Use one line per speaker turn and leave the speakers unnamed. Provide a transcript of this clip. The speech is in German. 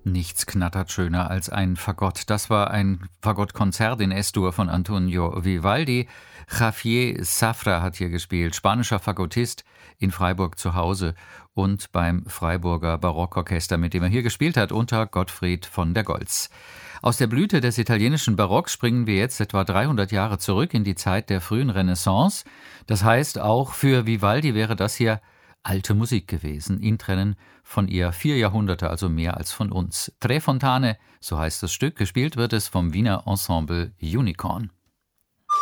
Nichts knattert schöner als ein Fagott. Das war ein Fagottkonzert in S-Dur von Antonio Vivaldi. Javier Zafra hat hier gespielt, spanischer Fagottist in Freiburg zu Hause und beim Freiburger Barockorchester, mit dem er hier gespielt hat, unter Gottfried von der Goltz. Aus der Blüte des italienischen Barocks springen wir jetzt etwa 300 Jahre zurück in die Zeit der frühen Renaissance. Das heißt, auch für Vivaldi wäre das hier alte Musik gewesen. Ihn trennen von ihr 4 Jahrhunderte, also mehr als von uns. Tre Fontane, so heißt das Stück, gespielt wird es vom Wiener Ensemble Unicorn.